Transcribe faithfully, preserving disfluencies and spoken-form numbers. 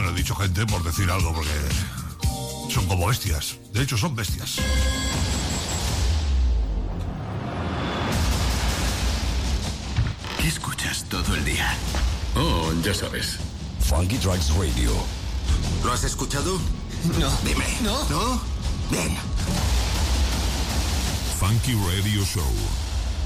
Bueno, he dicho gente por decir algo, porque son como bestias. De hecho, son bestias. ¿Qué escuchas todo el día? Oh, ya sabes. Funky Tracks Radio. ¿Lo has escuchado? No. Dime. ¿No? ¿No? Bien. Funky Radio Show.